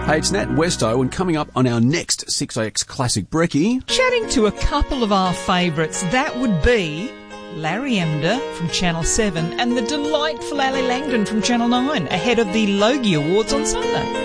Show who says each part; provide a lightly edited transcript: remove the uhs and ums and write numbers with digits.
Speaker 1: Hey, it's Nat Westo, and coming up on our next 6AX Classic Brekkie...
Speaker 2: chatting to a couple of our favourites. That would be Larry Emder from Channel 7 and the delightful Ali Langdon from Channel 9 ahead of the Logie Awards on Sunday.